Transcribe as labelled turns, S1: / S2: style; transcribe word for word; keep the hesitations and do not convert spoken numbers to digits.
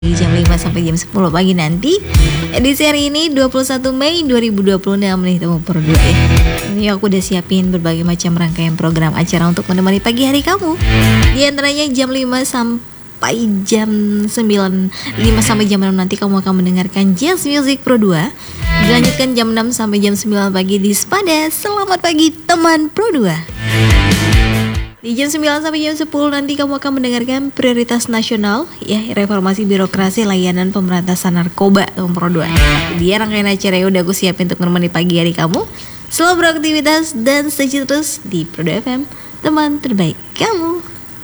S1: Di jam lima sampai jam sepuluh pagi nanti. Edisi hari ini dua puluh satu Mei dua ribu dua puluh enam nih teman Pro dua ya. Ini aku udah siapin berbagai macam rangkaian program acara untuk menemani pagi hari kamu. Di antaranya jam lima sampai jam sembilan, lima sampai jam enam nanti kamu akan mendengarkan Jazz Music Pro dua. Dilanjutkan jam enam sampai jam sembilan pagi di Spada. Selamat pagi teman Pro dua. Di jam sembilan sampai jam sepuluh nanti kamu akan mendengarkan Prioritas Nasional ya, reformasi birokrasi layanan pemberantasan narkoba teman Pro dua. Dia rangkaian acara yang udah aku siapin untuk menemani pagi hari kamu. Selalu beraktivitas dan stay terus di Pro dua F M, teman terbaik kamu.